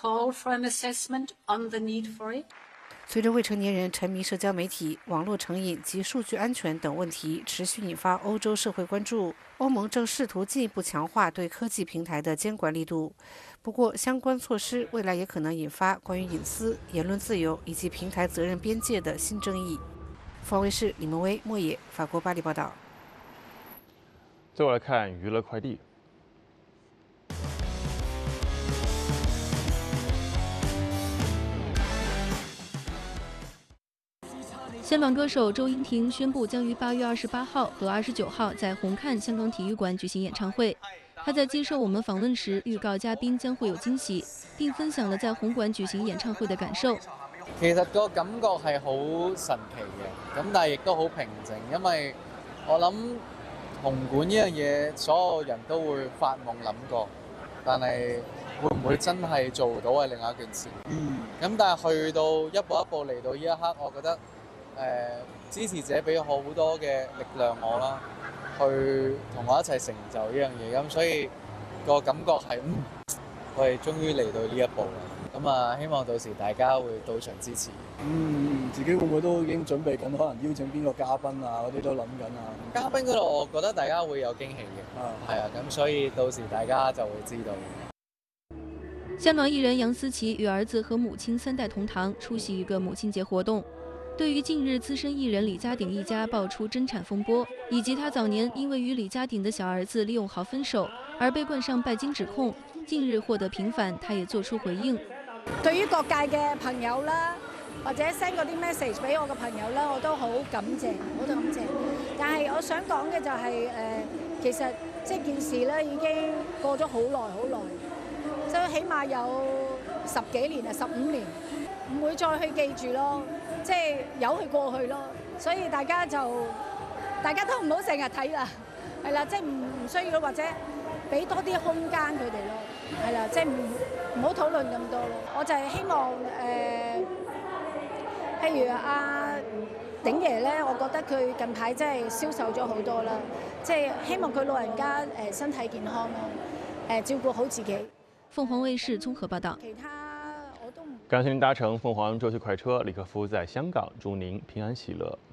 call for an assessment on the need for it. 随着未成年人沉迷社交媒体、网络成瘾及数据安全等问题持续引发欧洲社会关注，欧盟正试图进一步强化对科技平台的监管力度。不过，相关措施未来也可能引发关于隐私、言论自由以及平台责任边界的新争议。方卫视李梦薇、莫野，法国巴黎报道。 最后来看娱乐快递。 香港歌手周英婷宣布将于8月28号和29号在红磡香港体育馆举行演唱会。她在接受我们访问时预告嘉宾将会有惊喜，并分享了在红馆举行演唱会的感受。 其實個感覺係好神奇嘅，咁但係亦都好平靜，因為我諗紅館呢樣嘢所有人都會發夢諗過，但係會唔會真係做到係另外一件事。咁但係去到一步一步嚟到呢一刻，我覺得支持者俾好多嘅力量我啦，去同我一齊成就呢樣嘢，咁所以個感覺係我哋終於嚟到呢一步啦。咁啊，希望到時大家會到場支持。 自己會唔會都已經準備緊，可能邀請邊個嘉賓啊嗰啲都諗緊啊。 嘉賓嗰度，我覺得大家會有驚喜嘅。係啊，咁所以到時大家就會知道。 香港艺人杨思琦与儿子和母亲3代同堂出席一个母亲节活动。对于近日资深艺人李家鼎一家爆出争产风波，以及他早年因为与李家鼎的小儿子李永豪分手而被冠上拜金指控，近日获得平反，他也作出回應。 對於各界嘅朋友啦，或者 send 嗰啲 message 俾我嘅朋友啦，我都好感謝，好感謝。但係我想講嘅就係其實即係件事咧已經過咗好耐好耐，即係起碼有10幾年啊，15年，唔會再去記住咯。即係由佢過去咯，所以大家都唔好成日睇啦，係啦，即係唔需要或者俾多啲空間佢哋咯，係啦，即係唔好討論咁多咯。我就係希望譬如阿鼎爺咧，我覺得佢近排真係消瘦咗好多啦，即係希望佢老人家身體健康咯，照顧好自己。 鳳凰衛視綜合報道。 感謝您搭乘鳳凰週期快車，李克夫在香港，祝您平安喜樂。